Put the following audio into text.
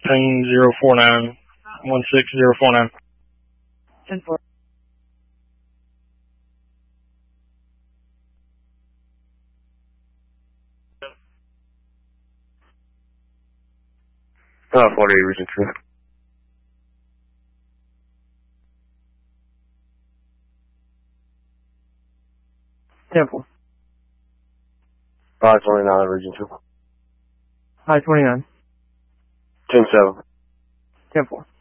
16049. 16049. 10-4. Florida Region 2. 10-4. 529 Region 2. 529. 10-7. 10-4.